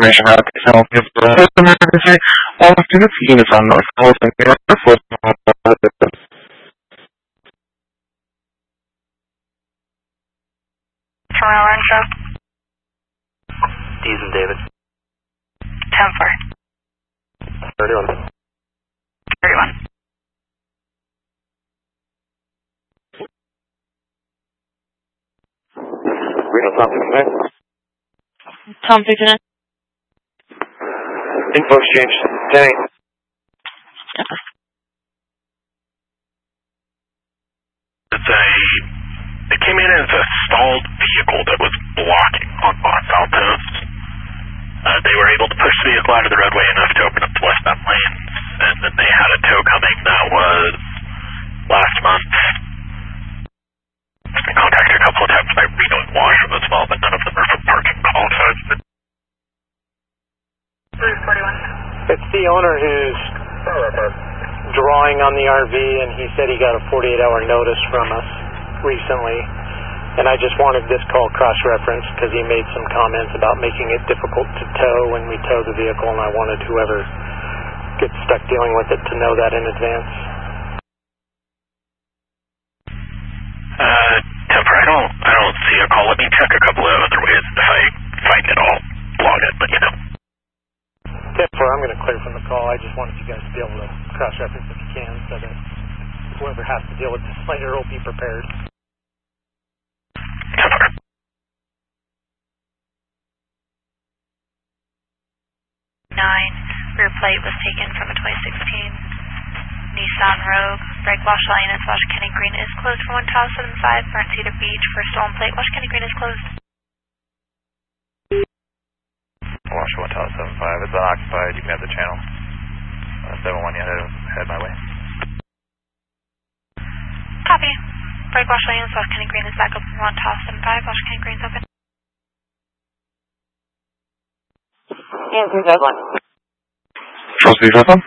information about the help of the emergency. All students units on North Coast and Air Force. Toronto Rancho. Dees and David. 10-4. 31. 31. Reno Tom 69. Tom 69. Info exchange. 10-8. It came in as a stalled vehicle that was blocking on Los Altos. They were able to push the vehicle out of the roadway enough to open up the westbound lanes, and then they had a tow coming that was last month. I've been contacted a couple of times by Reno and Washington as well, but none of them are from parking calls. So it's been 341. It's the owner who's drawing on the RV, and he said he got a 48-hour notice from us recently, and I just wanted this call cross-referenced because he made some comments about making it difficult to tow when we tow the vehicle, and I wanted whoever gets stuck dealing with it to know that in advance. Temper, I don't see a call. Let me check a couple of other ways. If I find it, I'll log it, but you know. Therefore, I'm going to clear from the call. I just wanted you guys to be able to cross-reference if you can, so that whoever has to deal with this later will be prepared. Temper. 9. Rear plate was taken from a 2016 Nissan Rogue. Brake wash line at Washington Green is closed for 1075. Burnt Cedar Beach for stolen plate. Washington Green is closed. Washington 1075. It's unoccupied. You can have the channel. 71, yeah, head my way. Copy. Brake wash line at Washington Green is back open for 1075. Washington Green is open. And 351. Charles 351.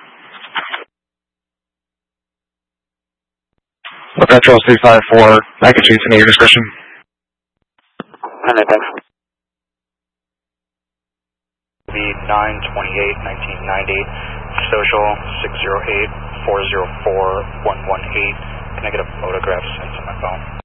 Okay, Charles 354. I can change any of your discretion. And thanks. Be 9/28/1990. Social 608-404-118. Can I get a photograph sent to my phone?